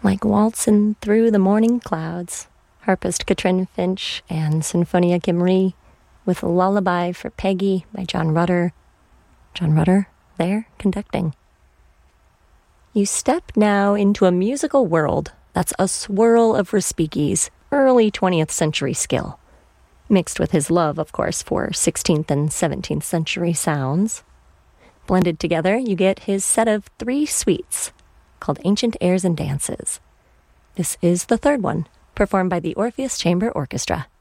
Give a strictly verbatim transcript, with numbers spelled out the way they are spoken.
like Waltzin' Through the Morning Clouds, harpist Katrin Finch and Sinfonia Kimri, with Lullaby for Peggy by John Rutter. John Rutter, there, conducting. You step now into a musical world that's a swirl of Respighi's early twentieth century skill, mixed with his love, of course, for sixteenth and seventeenth century sounds. Blended together, you get his set of three suites called Ancient Airs and Dances. This is the third one, performed by the Orpheus Chamber Orchestra.